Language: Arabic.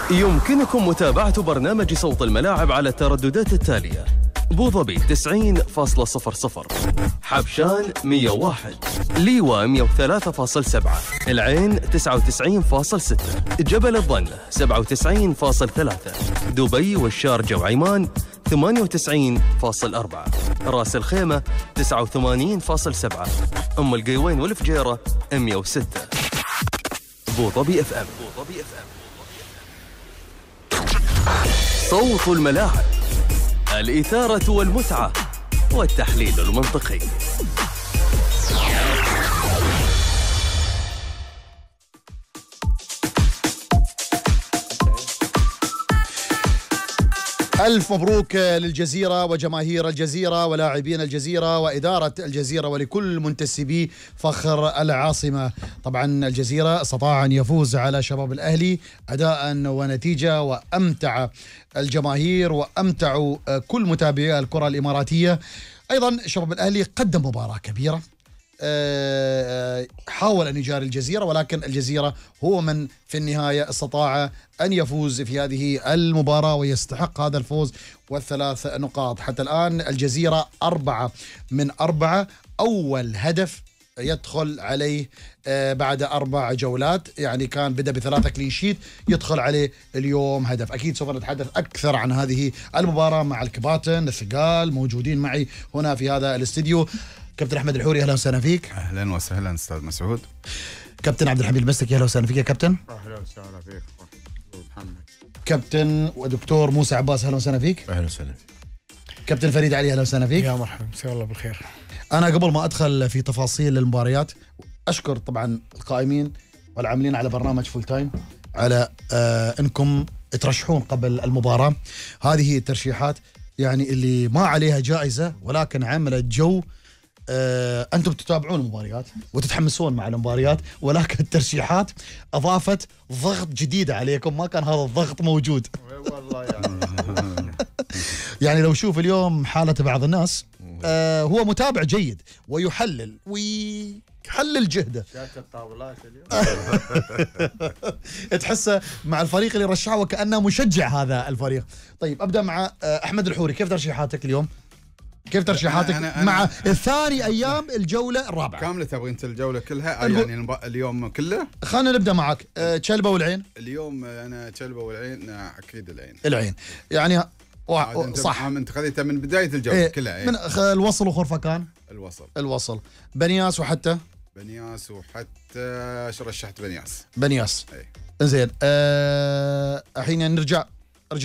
يمكنكم متابعة برنامج صوت الملاعب على الترددات التالية: أبو ظبي 90.00، حبشان 101، ليوى 103.7، العين 99.6، جبل الظن 97.3، دبي والشارجة وعمان 98.4، راس الخيمة 89.7، أم القيوين والفجيرة 106. أبو ظبي اف ام. صوت الملاعب، الإثارة والمتعة والتحليل المنطقي. ألف مبروك للجزيرة وجماهير الجزيرة ولاعبين الجزيرة وإدارة الجزيرة ولكل منتسبي فخر العاصمة. طبعا الجزيرة استطاع أن يفوز على شباب الأهلي أداء ونتيجة، وأمتع الجماهير وأمتعوا كل متابعي الكرة الإماراتية. أيضا شباب الأهلي قدم مباراة كبيرة، حاول أن يجاري الجزيرة، ولكن الجزيرة هو من في النهاية استطاع أن يفوز في هذه المباراة ويستحق هذا الفوز والثلاث نقاط. حتى الآن الجزيرة 4 من 4، أول هدف يدخل عليه بعد 4 جولات، يعني كان بدأ ب3 كلين شيت، يدخل عليه اليوم هدف. أكيد سوف نتحدث أكثر عن هذه المباراة مع الكباتن الثقال موجودين معي هنا في هذا الاستديو. كابتن أحمد الحوري، أهلا وسهلا فيك. أهلا وسهلا أستاذ مسعود. كابتن عبد الحميد المستكي، أهلا وسهلا فيك يا كابتن. أهلا وسهلا فيك محمد. كابتن ودكتور موسى عباس، أهلا وسهلا فيك. أهلا وسهلا فيك. كابتن فريد علي، أهلا وسهلا فيك. يا مرحبا، مساء الله بالخير. أنا قبل ما أدخل في تفاصيل المباريات أشكر طبعا القائمين والعاملين على برنامج فول تايم على أنكم ترشحون قبل المباراة. هذه الترشيحات يعني اللي ما عليها جائزة، ولكن عملت جو. أنتم تتابعون المباريات وتتحمسون مع المباريات، ولكن الترشيحات أضافت ضغط جديد عليكم، ما كان هذا الضغط موجود. والله يعني يعني لو شوف اليوم حالة بعض الناس، هو متابع جيد ويحلل ويحلل جهده. شاشة الطاولات اليوم تحسه مع الفريق اللي رشحه وكأنه مشجع هذا الفريق. طيب أبدأ مع أحمد الحوري، كيف ترشيحاتك اليوم؟ كيف ترشيحاتك مع ثاني أيام الجولة الرابعة؟ كاملة تبغى أنت الجولة كلها؟ يعني اليوم كله؟ خلينا نبدأ معك. تشلبة والعين. اليوم أنا تشلبة والعين، أكيد العين يعني صح. أنت خذيتها من بداية الجولة كلها. من الوصل وخرفكان. الوصل بنياس وحتى رشحت بنياس. زين. الحين نرجع